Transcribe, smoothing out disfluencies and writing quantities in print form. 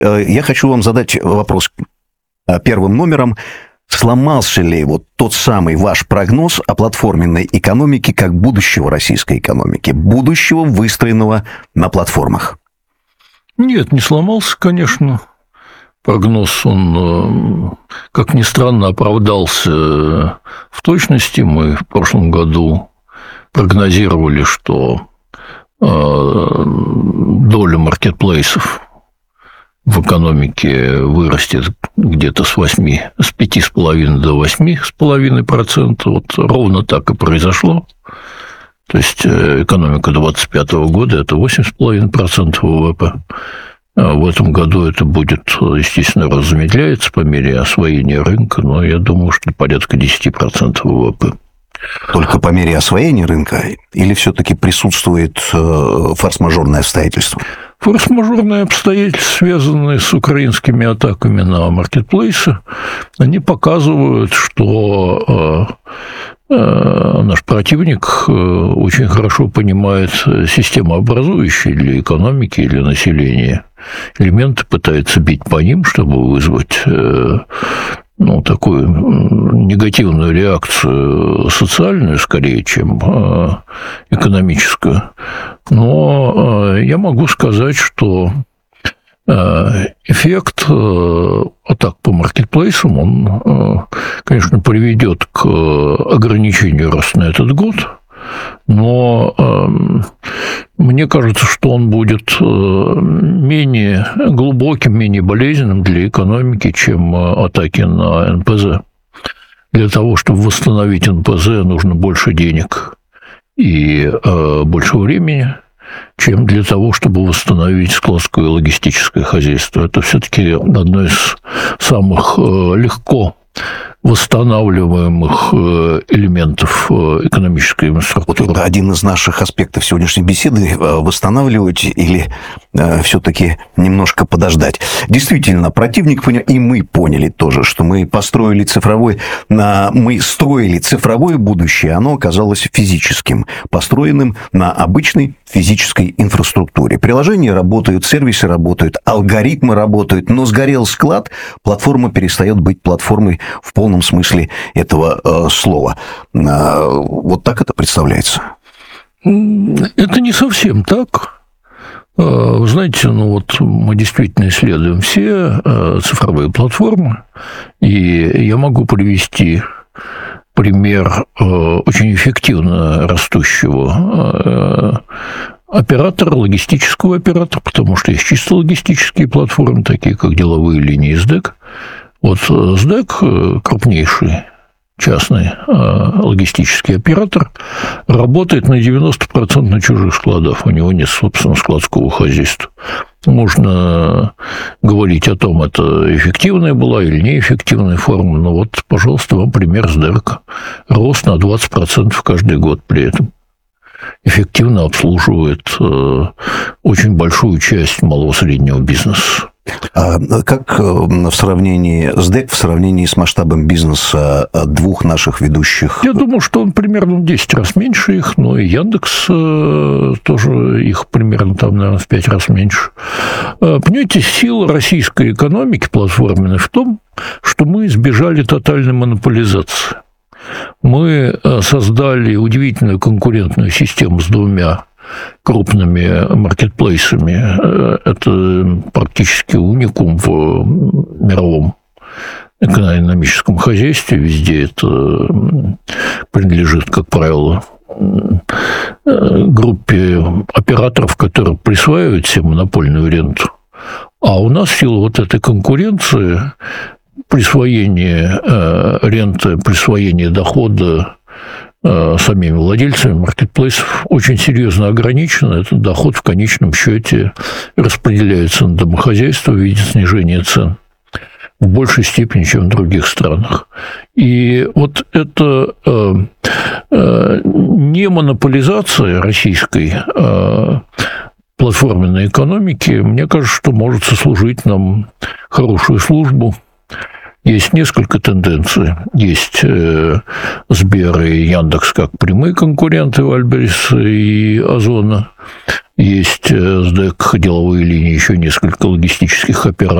я хочу вам задать вопрос первым номером. Сломался ли вот тот самый ваш прогноз о платформенной экономике как будущего российской экономики, будущего, выстроенного на платформах? Нет, не сломался, конечно. Прогноз, он, как ни странно, оправдался в точности. Мы в прошлом году прогнозировали, что доля маркетплейсов в экономике вырастет где-то с 5,5 до 8,5%. Вот ровно так и произошло. То есть экономика 2025 года – это 8,5% ВВП. А в этом году это будет, естественно, размедляется по мере освоения рынка, но я думаю, что порядка 10% ВВП. Только по мере освоения рынка или все-таки присутствует форс-мажорное обстоятельство? Форс-мажорные обстоятельства, связанные с украинскими атаками на маркетплейсы, они показывают, что наш противник очень хорошо понимает системообразующие для экономики и для населения элементы, пытается бить по ним, чтобы вызвать такую негативную реакцию социальную, скорее, чем экономическую. Но я могу сказать, что эффект атак по маркетплейсам, он, конечно, приведет к ограничению роста на этот год, но мне кажется, что он будет менее глубоким, менее болезненным для экономики, чем атаки на НПЗ. Для того, чтобы восстановить НПЗ, нужно больше денег и больше времени, чем для того, чтобы восстановить складское и логистическое хозяйство. Это все-таки одно из самых легко восстанавливаемых элементов экономической инфраструктуры. Вот это один из наших аспектов сегодняшней беседы – восстанавливать или все-таки немножко подождать. Действительно, противник понял, и мы поняли тоже, что мы строили цифровое будущее, оно оказалось физическим, построенным на обычной физической инфраструктуре. Приложения работают, сервисы работают, алгоритмы работают, но сгорел склад, платформа перестает быть платформой в полном смысле этого слова. Вот так это представляется? Это не совсем так. Вы знаете, мы действительно исследуем все цифровые платформы, и я могу привести пример очень эффективно растущего оператора, логистического оператора, потому что есть чисто логистические платформы, такие как деловые линии СДЭК. Вот СДЭК, крупнейший частный логистический оператор, работает на 90% на чужих складах. У него нет, собственно, складского хозяйства. Можно говорить о том, это эффективная была или неэффективная форма, но вот, пожалуйста, вам пример СДЭКа. Рост на 20% каждый год при этом. Эффективно обслуживает очень большую часть малого-среднего бизнеса. А как в сравнении с ДЭК, в сравнении с масштабом бизнеса двух наших ведущих? Я думаю, что он примерно в 10 раз меньше их, но и Яндекс тоже их примерно там, наверное, в 5 раз меньше. Понимаете, сила российской экономики платформенной в том, что мы избежали тотальной монополизации. Мы создали удивительную конкурентную систему с двумя крупными маркетплейсами. Это практически уникум в мировом экономическом хозяйстве. Везде это принадлежит, как правило, группе операторов, которые присваивают себе монопольную ренту. А у нас в силу вот этой конкуренции присвоение ренты, присвоение дохода самими владельцами маркетплейсов очень серьезно ограничено. Этот доход в конечном счете распределяется на домохозяйство в виде снижения цен в большей степени, чем в других странах. И вот эта не монополизация российской платформенной экономики, мне кажется, что может сослужить нам хорошую службу есть несколько тенденций. Есть Сбер и Яндекс как прямые конкуренты Вальбериса и Озона. Есть СДЭК, деловые линии, еще несколько логистических операторов.